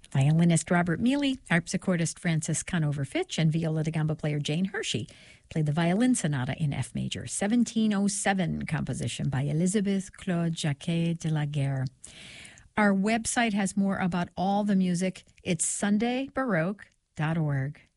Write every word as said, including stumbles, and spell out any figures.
Violinist Robert Mealy, harpsichordist Francis Conover Fitch, and viola da gamba player Jane Hershey played the Violin Sonata in F major, seventeen oh seven composition by Elizabeth Claude Jacquet de la Guerre. Our website has more about all the music. It's sunday baroque dot org.